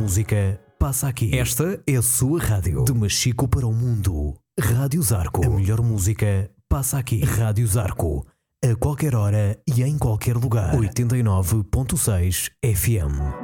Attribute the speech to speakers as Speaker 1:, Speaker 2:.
Speaker 1: música passa aqui. Esta é a sua rádio. De Machico para o mundo. Rádio Zarco. A melhor música passa aqui. Rádio Zarco. A qualquer hora e em qualquer lugar. 89.6 FM.